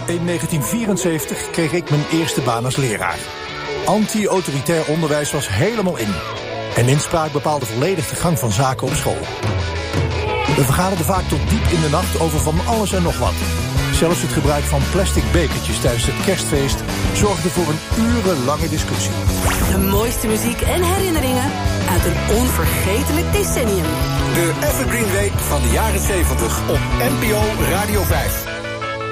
In 1974 kreeg ik mijn eerste baan als leraar. Anti-autoritair onderwijs was helemaal in. En inspraak bepaalde volledig de gang van zaken op school. We vergaderden vaak tot diep in de nacht over van alles en nog wat. Zelfs het gebruik van plastic bekertjes tijdens het kerstfeest zorgde voor een urenlange discussie. De mooiste muziek en herinneringen uit een onvergetelijk decennium. De Evergreen Week van de jaren 70 op NPO Radio 5.